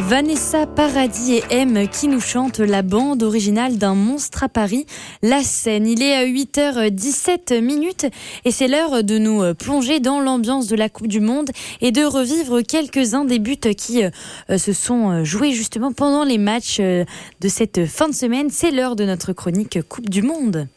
Vanessa Paradis et M qui nous chantent la bande originale d'un monstre à Paris, La Seine. Il est à 8h17 et c'est l'heure de nous plonger dans l'ambiance de la Coupe du Monde et de revivre quelques-uns des buts qui se sont joués justement pendant les matchs de cette fin de semaine. C'est l'heure de notre chronique Coupe du Monde.